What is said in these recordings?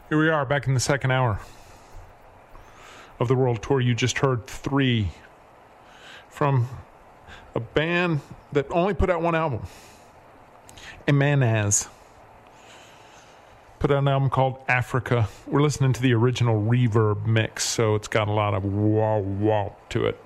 Here we are back in the second hour of the world tour. You just heard 3 from a band that only put out one album. Emanaz put out an album called Africa. We're listening to the original reverb mix, so it's got a lot of wah to it.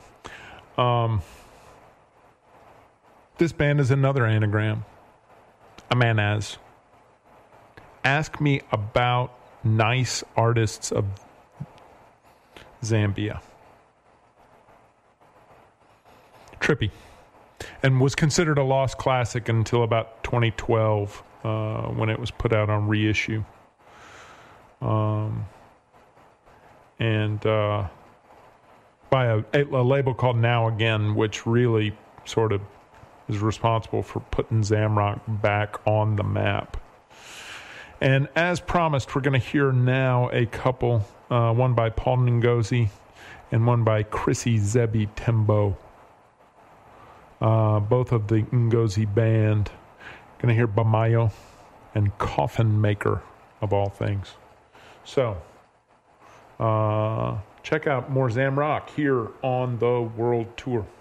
This band is another anagram. Emanaz. Ask me about nice artists of Zambia. Trippy. And was considered a lost classic until about 2012 when it was put out on reissue. And by a label called Now Again, which really sort of is responsible for putting Zamrock back on the map. And as promised, we're going to hear now a couple, one by Paul Ngozi and one by Chrissy Zebi Tembo. Both of the Ngozi band. Going to hear Bamayo and Coffin Maker, of all things. So, check out more Zamrock here on the World Tour.